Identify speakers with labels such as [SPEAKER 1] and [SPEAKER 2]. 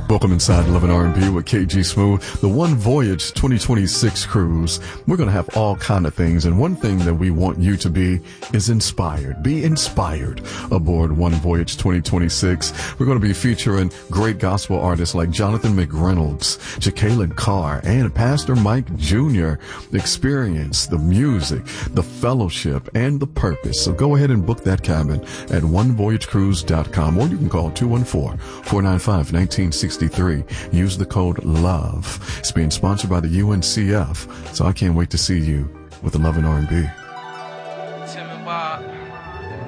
[SPEAKER 1] Welcome inside Love and R&B with KG Smooth, the One Voyage 2026 cruise. We're going to have all kind of things, and one thing that we want you to be is inspired. Be inspired aboard One Voyage 2026. We're going to be featuring great gospel artists like Jonathan McReynolds, Jacqueline Carr, and Pastor Mike Jr. Experience the music, the fellowship, and the purpose. So go ahead and book that cabin at onevoyagecruise.com, or you can call 214-495-1963. Use the code LOVE. It's being sponsored by the UNCF, so I can't wait to see you with the Love and R&B.